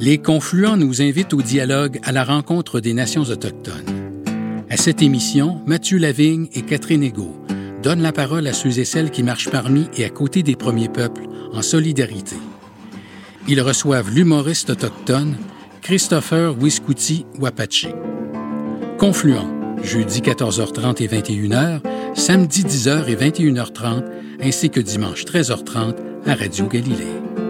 Les Confluents nous invitent au dialogue à la rencontre des nations autochtones. À cette émission, Mathieu Lavigne et Catherine Egault donnent la parole à ceux et celles qui marchent parmi et à côté des premiers peuples en solidarité. Ils reçoivent l'humoriste autochtone Christopher Wiskuti Wapache. Confluents, jeudi 14h30 et 21h, samedi 10h et 21h30, ainsi que dimanche 13h30 à Radio Galilée.